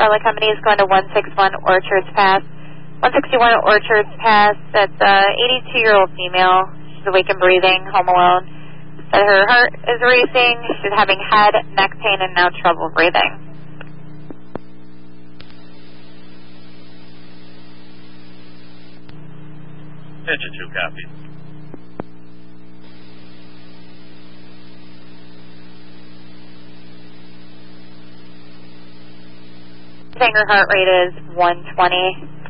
Charlotte Company is going to 161 Orchards Pass. 161 Orchards Pass, that's an 82-year-old female. She's awake and breathing, home alone. Her heart is racing. She's having head, neck pain, and now trouble breathing. Engine 2 copies. Her heart rate is 120.